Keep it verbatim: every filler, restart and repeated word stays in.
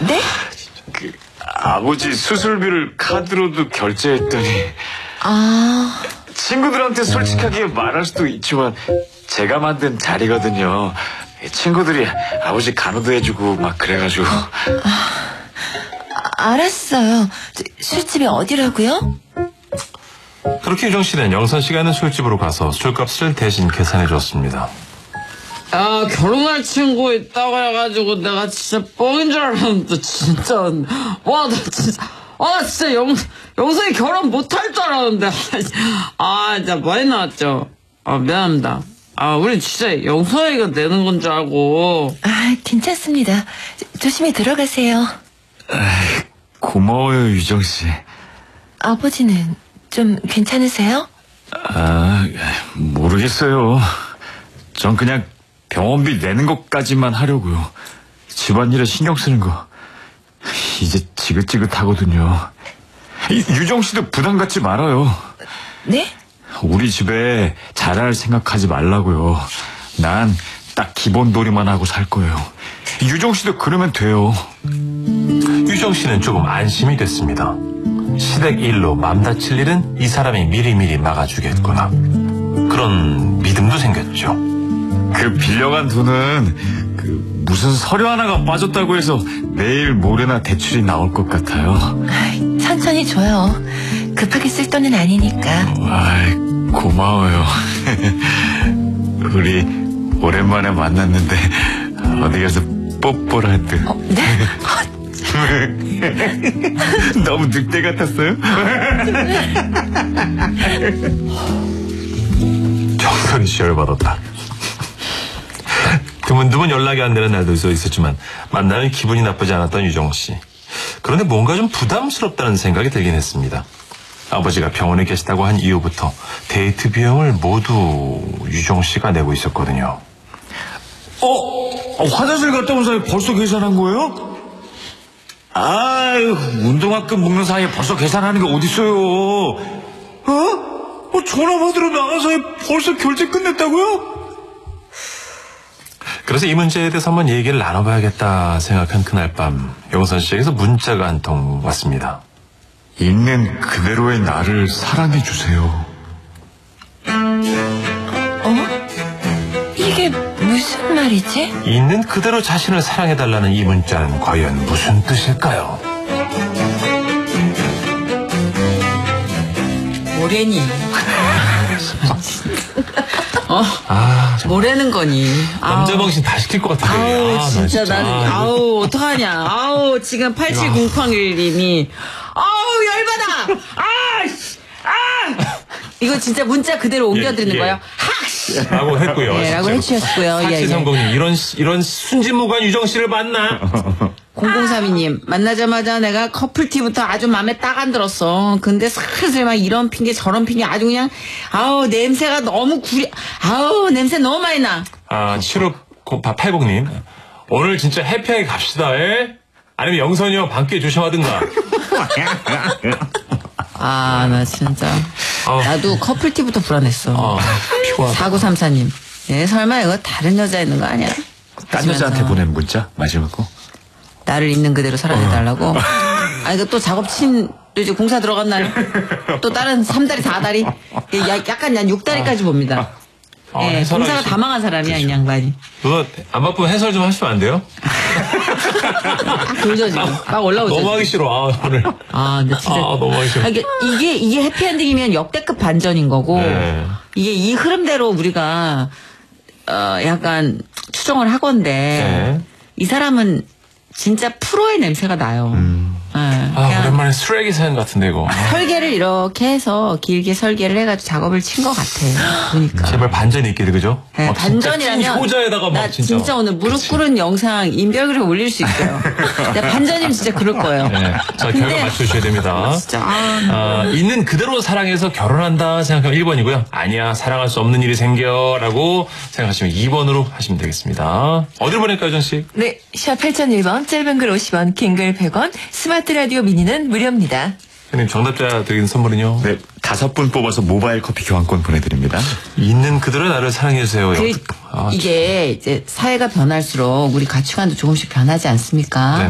네? 그, 아버지 수술비를 카드로도 결제했더니. 아. 친구들한테 솔직하게 말할 수도 있지만 제가 만든 자리거든요. 친구들이 아버지 간호도 해주고 막 그래가지고. 아, 알았어요. 술집이 어디라고요? 그렇게 유정 씨는 영선 씨가 있는 술집으로 가서 술값을 대신 계산해 줬습니다. 아, 결혼할 친구 있다고 해가지고 내가 진짜 뻥인 줄 알았는데 진짜 와, 나 진짜 아 진짜 영 영선이 결혼 못할 줄 알았는데 아 진짜 많이 나왔죠. 아 미안합니다. 아 우리 진짜 영선이가 내는 건 줄 알고. 아 괜찮습니다. 조심히 들어가세요. 에이, 고마워요 유정 씨. 아버지는 좀 괜찮으세요? 아 모르겠어요. 전 그냥 병원비 내는 것까지만 하려고요. 집안일에 신경 쓰는 거 이제 지긋지긋하거든요. 유정 씨도 부담 갖지 말아요. 네? 우리 집에 잘할 생각하지 말라고요. 난 딱 기본 도리만 하고 살 거예요. 유정 씨도 그러면 돼요. 유정 씨는 조금 안심이 됐습니다. 시댁 일로 맘 다칠 일은 이 사람이 미리미리 막아주겠구나. 그런 믿음도 생겼죠. 그 빌려간 돈은 그 무슨 서류 하나가 빠졌다고 해서 내일 모레나 대출이 나올 것 같아요. 아이, 천천히 줘요. 급하게 쓸 돈은 아니니까. 아이, 고마워요. 우리 오랜만에 만났는데 어디 가서 뽀뽀를 할 듯. 어, 네? 너무 늑대 같았어요? 정선이 씨 열받았다. 드문드문 연락이 안 되는 날도 있었지만 만나면 기분이 나쁘지 않았던 유정 씨. 그런데 뭔가 좀 부담스럽다는 생각이 들긴 했습니다. 아버지가 병원에 계시다고 한 이후부터 데이트 비용을 모두 유정 씨가 내고 있었거든요. 어? 화장실 갔다 온 사이에 벌써 계산한 거예요? 아유, 운동화끈 묶는 사이에 벌써 계산하는 게 어딨어요? 어? 어 전화 받으러 나간 사이에 벌써 결제 끝냈다고요? 그래서 이 문제에 대해서 한번 얘기를 나눠봐야겠다 생각한 그날 밤 영선 씨에게서 문자가 한 통 왔습니다. 있는 그대로의 나를 사랑해 주세요. 어? 이게 무슨 말이지? 있는 그대로 자신을 사랑해달라는 이 문자는 과연 무슨 뜻일까요? 뭐래니? 어? 아, 뭐라는 거니? 남자 방신 다 시킬 것 같은데. 아우, 아, 진짜, 진짜. 나는, 아우, 어떡하냐. 아우, 지금 팔칠공팔 님이, 아우, 열받아! 아! 씨! 아! 이거 진짜 문자 그대로 옮겨드리는 예, 예. 거예요? 하! 씨! 라고 했고요. 예, 라고 해주셨고요. 예, 예. 사칠삼공 님, 이런, 이런 순진무구한 유정 씨를 만나. 공공삼이 님, 만나자마자 내가 커플티부터 아주 마음에 딱 안 들었어. 근데 슬슬 막 이런 핑계 저런 핑계 아주 그냥, 아우, 냄새가 너무 구려, 아우, 냄새 너무 많이 나. 아, 칠오팔공 님, 오늘 진짜 해피하게 갑시다, 예? 아니면 영선이 형 밤길 조심하든가. 아, 나 진짜. 어. 나도 커플티부터 불안했어. 어, 피곤하다. 사구삼사 님, 예, 설마 이거 다른 여자 있는 거 아니야? 딴 여자한테 보낸 문자? 마지막 거? 나를 있는 그대로 사랑해달라고? 어. 아, 이거 또 작업친, 이제 공사 들어간 날, 또 다른 삼 다리, 사 다리, 약간 한 육 다리까지 봅니다. 어, 예, 공사가 다 망한 사람이야, 이 양반이. 그거 안 바쁘면 해설 좀 하시면 안 돼요? 딱 돌죠, 지금. 막 올라오죠. 너무 하기 싫어, 아, 오늘. 아, 근데 진짜. 아, 너무 하기 싫어. 아, 이게, 이게, 이게 해피엔딩이면 역대급 반전인 거고, 네. 이게 이 흐름대로 우리가, 어, 약간 추정을 하건데, 네. 이 사람은 진짜 프로의 냄새가 나요. 음. 네, 아, 오랜만에 쓰레기 사연 같은데, 이거. 설계를 이렇게 해서 길게 설계를 해가지고 작업을 친 것 같아. 보니까. 제발 반전이 있기를, 그죠? 네, 어, 반전이라면 진짜 찐 효자에다가 막 나 진짜. 진짜 오늘 무릎 그치. 꿇은 영상 인별그램 올릴 수 있어요. 나 반전이면 진짜 그럴 거예요. 네. 자, 근데- 결과 맞춰주셔야 됩니다. 진짜 아, 아, 있는 그대로 사랑해서 결혼한다 생각하면 일 번이고요. 아니야, 사랑할 수 없는 일이 생겨. 라고 생각하시면 이 번으로 하시면 되겠습니다. 어디로 보낼까요, 정씨? 네, 샵 팔공공일 번, 짧은 글 오십 원, 긴 글 백 원, 스마트 라디오 미니는 무료입니다. 형님, 정답자 드리는 선물은요? 네, 다섯 분 뽑아서 모바일 커피 교환권 보내드립니다. 있는 그대로 나를 사랑해주세요. 그, 아, 이게 이제 사회가 변할수록 우리 가치관도 조금씩 변하지 않습니까? 네.